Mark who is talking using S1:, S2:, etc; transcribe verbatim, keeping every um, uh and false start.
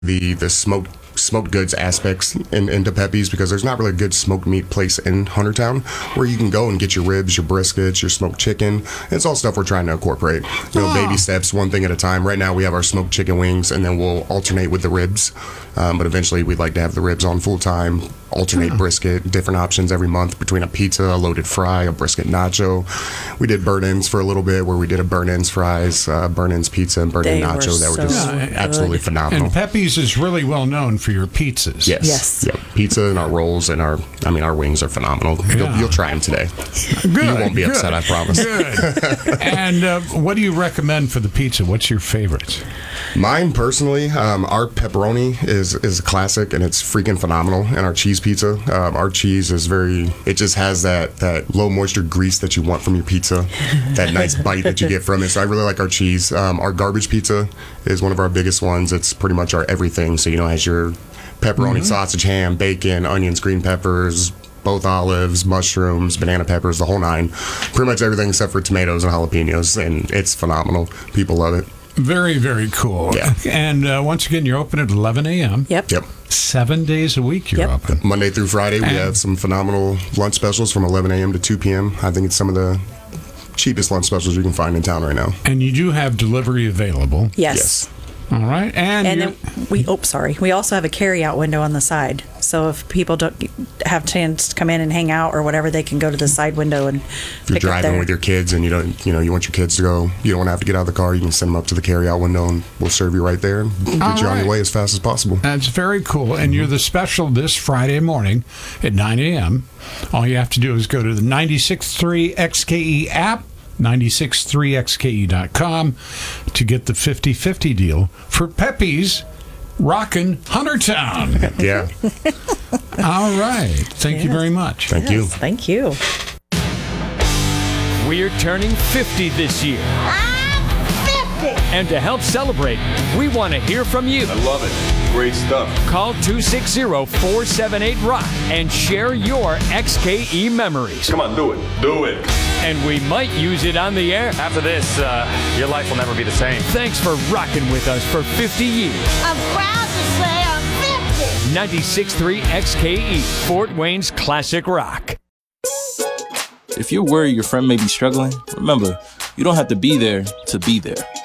S1: the the smoked smoked goods aspects in, into Pepe's, because there's not really a good smoked meat place in Huntertown where you can go and get your ribs, your briskets, your smoked chicken. It's all stuff we're trying to incorporate. You know,
S2: Oh.
S1: baby steps, one thing at a time. Right now we have our smoked chicken wings, and then we'll alternate with the ribs. Um, but eventually we'd like to have the ribs on full time, alternate brisket, different options every month between a pizza, a loaded fry, a brisket nacho. We did burn-ins for a little bit where we did a burn-ins fries, uh, burn-ins pizza, and burn-in
S3: They were
S1: nacho that were just
S3: so
S2: good.
S1: absolutely phenomenal.
S2: And Pepe's is really well known for your pizzas.
S1: Yes.
S3: Yes.
S1: Yep. Pizza and our rolls and our, I mean, our wings are phenomenal. You'll,
S2: Yeah.
S1: you'll try them today.
S2: Good,
S1: You won't be
S2: good,
S1: upset, I promise.
S2: Good. And uh, what do you recommend for the pizza? What's your favorite?
S1: Mine personally, um, our pepperoni is is a classic, and it's freaking phenomenal. And our cheese pizza, um, our cheese is very. It just has that that low moisture grease that you want from your pizza, that nice bite that you get from it. So I really like our cheese. Um, our garbage pizza is one of our biggest ones. It's pretty much our everything. So you know, as your pepperoni, sausage, ham, bacon, onions, green peppers, both olives, mushrooms, banana peppers, the whole nine. Pretty much everything except for tomatoes and jalapenos, and it's phenomenal. People love it.
S2: Very, very cool.
S1: Yeah.
S2: And uh, once again, you're open at eleven a.m.
S3: Yep.
S1: Yep.
S2: Seven days a week you're
S3: Yep.
S2: open.
S1: Monday through Friday, we
S2: And-
S1: have some phenomenal lunch specials from eleven a.m. to two p.m. I think it's some of the cheapest lunch specials you can find in town right now.
S2: And you do have delivery available.
S3: Yes.
S2: All right. And,
S3: And
S2: you're-
S3: then we, oh, sorry. We also have a carry-out window on the side. So if people don't have chance to come in and hang out or whatever, they can go to the side window and
S1: If you're
S3: pick up
S1: driving
S3: their...
S1: with your kids and you don't, you know, you want your kids to go, you don't want to have to get out of the car, you can send them up to the carry-out window and we'll serve you right there and get
S2: All
S1: you on
S2: right.
S1: your way as fast as possible.
S2: That's very cool. And you're the special this Friday morning at nine a.m. All you have to do is go to the ninety-six point three X K E app, ninety-six point three X K E dot com, to get the fifty-fifty deal for Pepe's Rockin' Huntertown.
S1: Yeah.
S2: All right. Thank you
S3: Yes.
S2: very much.
S1: Thank you.
S3: Yes, thank you.
S4: We're turning fifty this year. And to help celebrate, we want to hear from you.
S5: I love it. Great stuff.
S4: Call two six zero, four seven eight, ROCK and share your X K E memories.
S5: Come on, do it. Do it.
S4: And we might use it on the air.
S6: After this, uh, your life will never be the same.
S4: Thanks for rocking with us for fifty years.
S7: I'm proud to say I'm fifty.
S4: ninety-six point three X K E, Fort Wayne's classic rock.
S8: If you're worried your friend may be struggling, remember, you don't have to be there to be there.